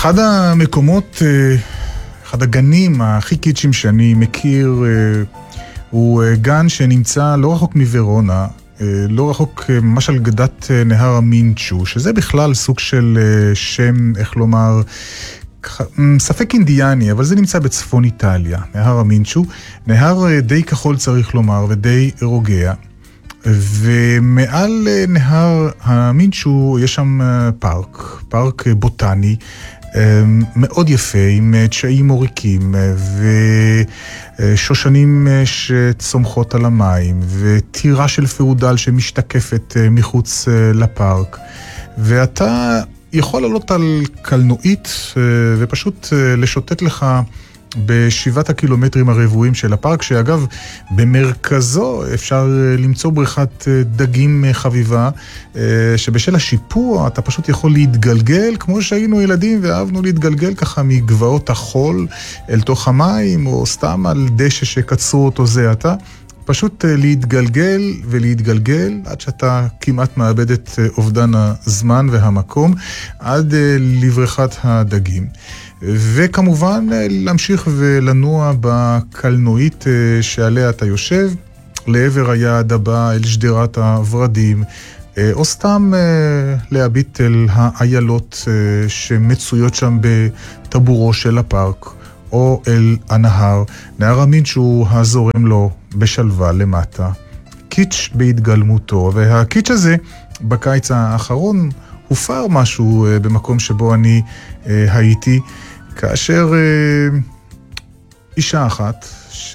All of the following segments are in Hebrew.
אחד המקומות, אחד הגנים הכי קיצ'ים שאני מכיר, הוא גן שנמצא לא רחוק מוורונה, לא רחוק ממש על גדת נהר המינצ'ו, שזה בכלל סוג של שם, איך לומר, ספק אינדיאני, אבל זה נמצא בצפון איטליה, נהר המינצ'ו, נהר די כחול צריך לומר, ודי רוגע. ומעל נהר המינצ'ו יש שם פארק בוטני, מאוד יפה, עם תשעים מוריקים ושושנים שצומחות על המים וטירה של פאודל שמשתקפת מחוץ לפארק, ואתה יכול לעלות על קלנועית ופשוט לשוטט לך ב7 הקילומטרים הרבועים של הפארק, שאגב במרכזו אפשר למצוא בריכת דגים חביבה, שבשל השיפוע אתה פשוט יכול להתגלגל כמו שהיינו ילדים ואהבנו להתגלגל ככה מגבעות החול אל תוך המים, או סתם על דשא שקצרו אותו זה אתה, פשוט להתגלגל ולהתגלגל עד שאתה כמעט מאבד את אובדן הזמן והמקום עד לבריכת הדגים. וכמובן להמשיך ולנוע בקלנועית שעליה אתה יושב לעבר היעד הבא, אל שדרת הורדים, או סתם להביט אל האיילות שמצויות שם בטבורו של הפארק, או אל הנהר, נהר המינצ'ו הזורם לו בשלווה למטה. קיץ' בהתגלמותו, והקיץ' הזה בקיץ האחרון הופר משהו במקום שבו אני הייתי, כאשר אישה אחת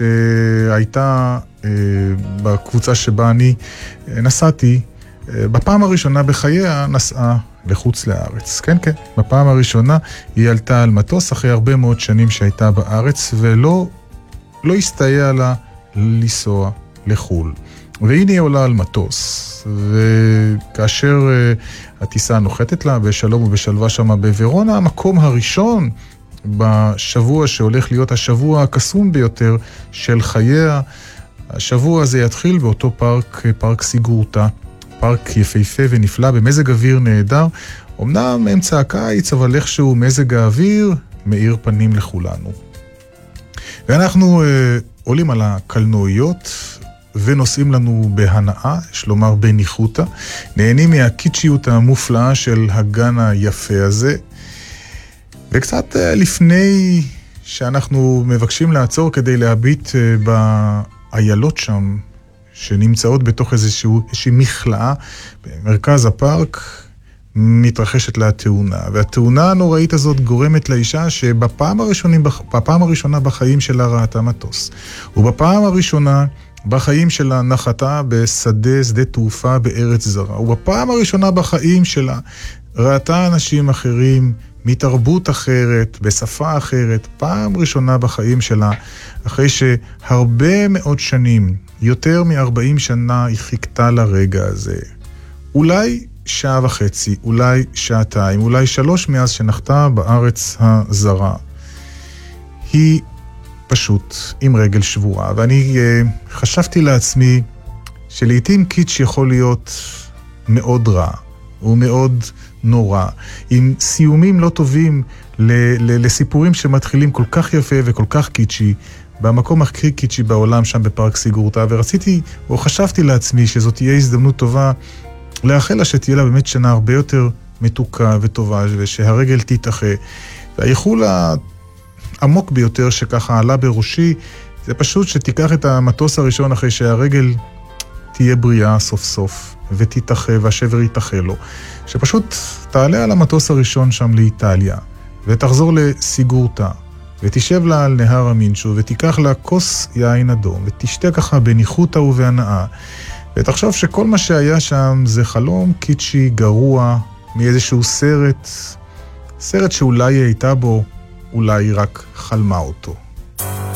שהייתה בקבוצה שבה אני נסעתי, בפעם הראשונה בחייה נסעה לחוץ לארץ. כן, כן, בפעם הראשונה היא עלתה על מטוס אחרי הרבה מאוד שנים שהייתה בארץ, ולא הסתייע לה לנסוע לחול. והנה היא עולה על מטוס, וכאשר הטיסה נוחתת לה בשלום ובשלווה שמה בוורונה, המקום הראשון בשבוע שהולך להיות השבוע הקסום ביותר של חייה, השבוע הזה יתחיל באותו פארק סיגורטה, פארק יפהפה ונפלא במזג אוויר נהדר, אמנם אמצע הקיץ, אבל איכשהו מזג האוויר מאיר פנים לכולנו. ואנחנו עולים על הקלנועיות ונוסעים לנו בהנאה, יש לומר בניחותא, נהנים מהקיצ'יות המופלאה של הגן היפה הזה, וקצת לפני שאנחנו מבקשים לעצור כדי להביט באיילות שם, שנמצאות בתוך איזושהי מכלאה במרכז הפארק, מתרחשת לה תאונה, והתאונה הנוראית הזאת גורמת לאישה שבפעם הראשונה בחיים שלה ראתה מטוס, ובפעם הראשונה בחיים שלה נחתה שדה תעופה בארץ זרה, ובפעם הראשונה בחיים שלה ראתה אנשים אחרים מתרבות אחרת, בשפה אחרת, פעם ראשונה בחיים שלה, אחרי שהרבה מאוד שנים, יותר מ-40 שנה, היא חיכתה לרגע הזה. אולי 1.5 שעה, אולי 2 שעתיים, אולי 3 מאז שנחתה בארץ הזרה. היא פשוט עם רגל שבורה, ואני חשבתי לעצמי שלעיתים קיץ' יכול להיות מאוד רע, ומאוד נורא, עם סיומים לא טובים לסיפורים שמתחילים כל כך יפה וכל כך קיצ'י, במקום הכי קיצ'י בעולם שם בפארק סיגורטה, ורציתי, או חשבתי לעצמי שזאת תהיה הזדמנות טובה לאחל לה שתהיה לה באמת שנה הרבה יותר מתוקה וטובה, ושהרגל תתאחה. והייחול העמוק ביותר שככה עלה בראשי, זה פשוט שתיקח את המטוס הראשון אחרי שהרגל תהיה בריאה סוף סוף, ותתאחה והשבר יתאחה לו. שפשוט תעלה על המטוס הראשון שם לאיטליה, ותחזור לסיגורטה, ותשב לה על נהר המינצ'ו, ותיקח לה כוס יין אדום, ותשתה ככה בניחותא ובהנאה, ותחשוב שכל מה שהיה שם זה חלום קיצ'י גרוע, מאיזשהו סרט שאולי היא הייתה בו, אולי היא רק חלמה אותו.